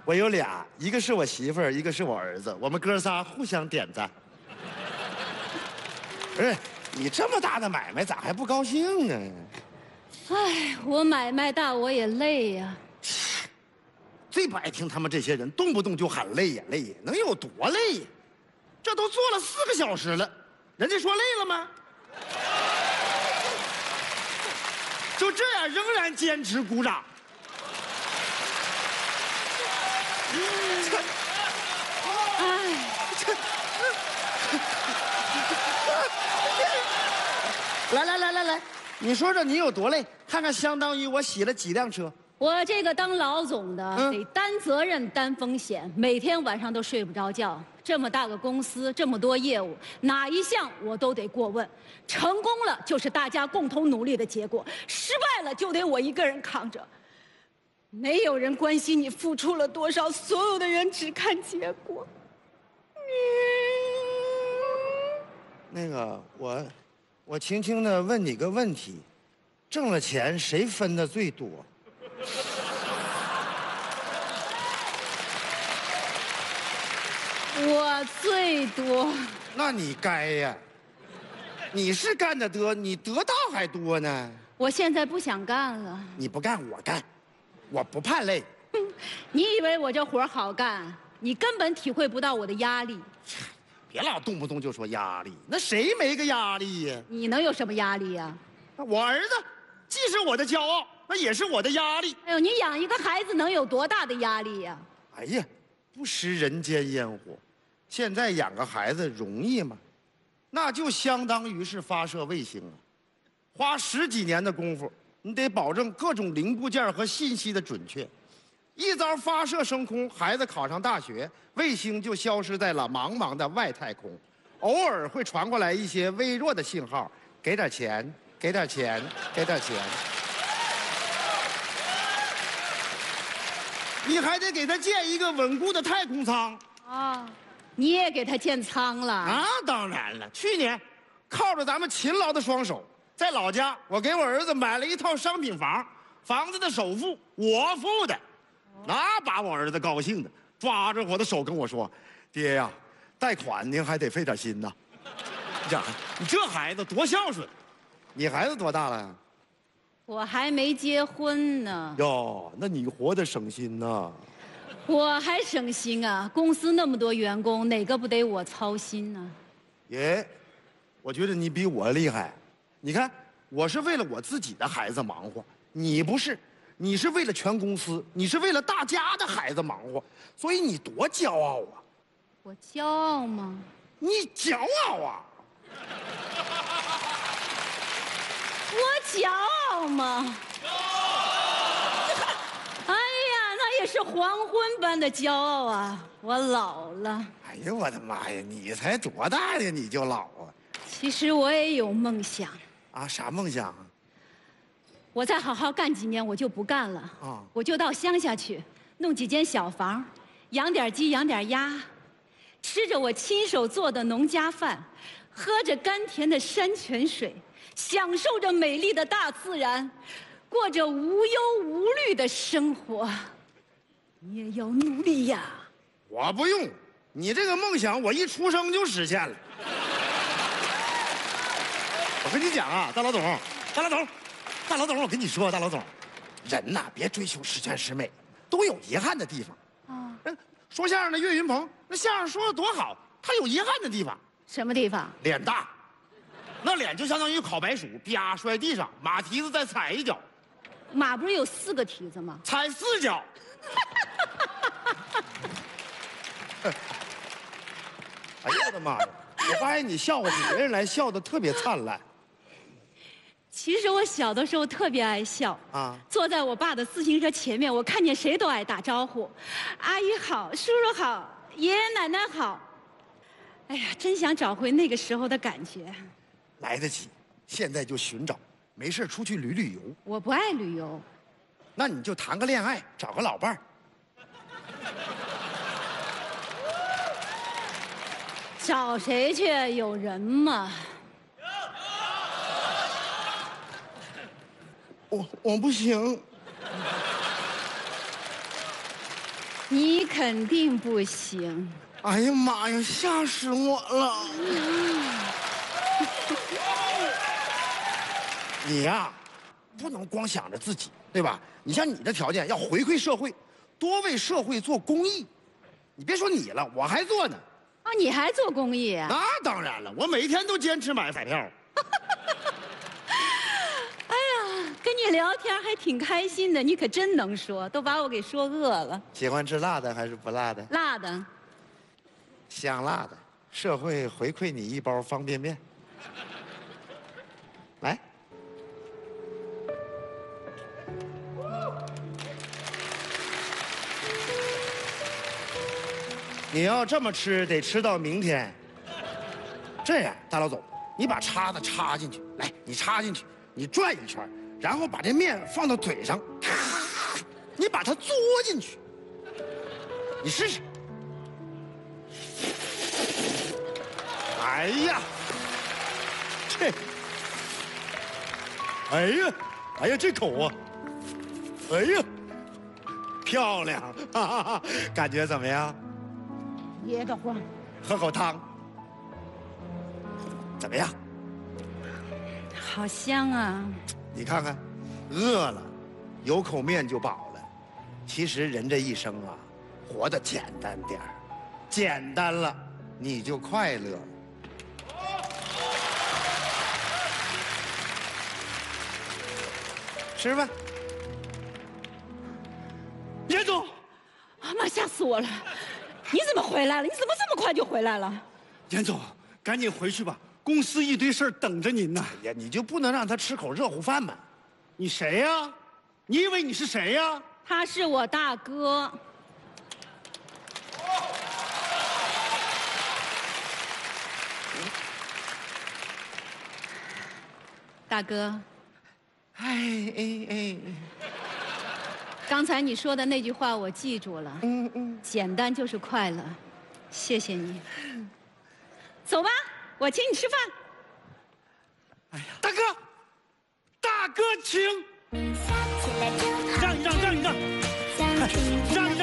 我有俩，一个是我媳妇儿，一个是我儿子，我们哥仨互相点赞。不是你这么大的买卖，咋还不高兴呢？ 哎，我买卖大，我也累呀。 最不爱听他们这些人动不动就喊累呀累呀，能有多累呀？这都做了4个小时了，人家说累了吗？就这样仍然坚持鼓掌。 哎， 来，你说说你有多累？看看相当于我洗了几辆车。 我这个当老总的得担责任、担风险，每天晚上都睡不着觉。这么大个公司，这么多业务，哪一项我都得过问。成功了就是大家共同努力的结果，失败了就得我一个人扛着。没有人关心你付出了多少，所有的人只看结果。 那个，我轻轻的问你个问题：挣了钱谁分的最多？ 我最多。 那你该呀，你是干得多，你得到还多呢。 我现在不想干了。 你不干我干，我不怕累。 你以为我这活好干？你根本体会不到我的压力。 别老动不动就说压力，那谁没个压力呀？ 你能有什么压力呀？ 我儿子既是我的骄傲，那也是我的压力。 哎呦，你养一个孩子能有多大的压力呀？ 哎呀，不食人间烟火。现在养个孩子容易吗？那就相当于是发射卫星啊，花10几年的功夫，你得保证各种零部件和信息的准确。一遭发射升空，孩子考上大学，卫星就消失在了茫茫的外太空。偶尔会传过来一些微弱的信号，给点钱，给点钱，给点钱。你还得给他建一个稳固的太空舱啊，你也给他建舱了啊！当然了，去年靠着咱们勤劳的双手，在老家我给我儿子买了一套商品房，房子的首付我付的。那把我儿子高兴的，抓着我的手跟我说：“爹呀，贷款您还得费点心呐。”你这孩子多孝顺。你孩子多大了？ 我还没结婚呢。 哟，那你活得省心呐。 我还省心啊！公司那么多员工，哪个不得我操心呢？ 爷，我觉得你比我厉害。你看，我是为了我自己的孩子忙活，你不是。你是为了全公司，你是为了大家的孩子忙活，所以你多骄傲啊！ 我骄傲吗？ 你骄傲啊！ 我骄傲吗？哎呀，那也是黄昏般的骄傲啊！我老了。 哎呀，我的妈呀！你才多大呀，你就老啊？ 其实我也有梦想。 啊，啥梦想啊？ 我再好好干几年，我就不干了啊！我就到乡下去，弄几间小房，养点鸡，养点鸭，吃着我亲手做的农家饭，喝着甘甜的山泉水，享受着美丽的大自然，过着无忧无虑的生活。你也要努力呀！ 我不用，你这个梦想我一出生就实现了。我跟你讲啊，大老总，我跟你说，大老总，人呐，别追求十全十美，都有遗憾的地方。啊，说相声的岳云鹏，那相声说的多好，他有遗憾的地方。 什么地方？ 脸大，那脸就相当于烤白薯，啪摔地上，马蹄子再踩一脚。 马不是有4个蹄子吗？ 踩4脚。哎呀我的妈呀！我发现你笑话比别人来笑的特别灿烂。 其实我小的时候特别爱笑啊，坐在我爸的自行车前面，我看见谁都爱打招呼，阿姨好，叔叔好，爷爷奶奶好。哎呀，真想找回那个时候的感觉。 来得及，现在就寻找，没事出去旅旅游。 我不爱旅游。 那你就谈个恋爱，找个老伴儿。 找谁去？有人吗？ 我不行。 你肯定不行。 哎呀妈呀，吓死我了！你呀，不能光想着自己，对吧？你像你的条件，要回馈社会，多为社会做公益。你别说你了，我还做呢。 啊，你还做公益啊？ 那当然了，我每天都坚持买彩票。 哎呀，跟你聊天还挺开心的，你可真能说，都把我给说饿了。 喜欢吃辣的还是不辣的？ 辣的。 香辣的，社会回馈你一包方便面。来，你要这么吃，得吃到明天。这样，大老总，你把叉子插进去，来，你插进去，你转一圈，然后把这面放到嘴上，你把它嘬进去，你试试。哎呀，这，哎呀，哎呀，这口啊，哎呀，漂亮，哈哈哈，感觉怎么样？ 噎得慌。 喝口汤，怎么样？ 好香啊！ 你看看，饿了，有口面就饱了。其实人这一生啊，活得简单点儿，简单了，你就快乐了。吃吧。 严总， 啊妈，吓死我了！你怎么回来了？你怎么这么快就回来了？ 严总，赶紧回去吧，公司一堆事儿等着您呢。 哎呀，你就不能让他吃口热乎饭吗？ 你谁呀？你以为你是谁呀？ 他是我大哥。大哥， 哎， 刚才你说的那句话我记住了。简单就是快乐，谢谢你。走吧，我请你吃饭。 哎呀，大哥，大哥请，让一让，让一让，让一让。